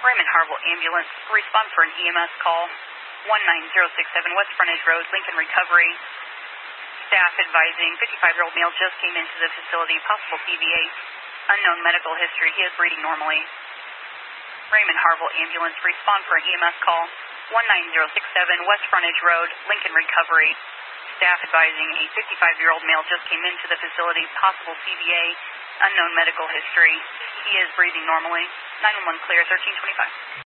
Raymond Harville Ambulance, respond for an EMS call. 19067 West Frontage Road, Lincoln Recovery. Staff advising 55-year-old male just came into the facility, possible CVA, unknown medical history. He is breathing normally. Raymond Harville Ambulance, respond for an EMS call. 19067 West Frontage Road, Lincoln Recovery. Staff advising a 55-year-old male just came into the facility, possible CVA, unknown medical history. He is breathing normally. 911 clear, 1325.